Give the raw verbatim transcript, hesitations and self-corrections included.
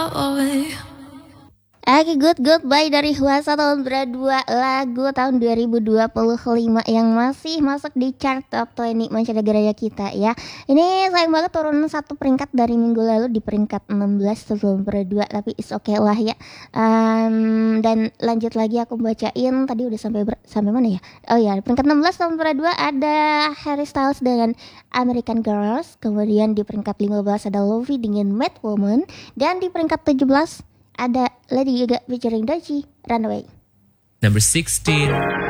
Oke, Good Goodbye dari Hwasa tahun berdua, lagu tahun dua ribu dua puluh lima yang masih masuk di chart top dua puluh mancanegara kita ya. Ini sayang banget turun satu peringkat dari minggu lalu di peringkat enam belas tahun berdua, tapi is okay lah ya. Um, dan lanjut lagi aku bacain tadi udah sampai ber- sampai mana ya? Oh ya, di peringkat enam belas tahun berdua ada Harry Styles dengan American Girls. Kemudian di peringkat lima belas ada Lovie dengan Mad Woman, dan di peringkat tujuh belas ada Lady Gaga featuring Doechii, Runaway. Number sixteen.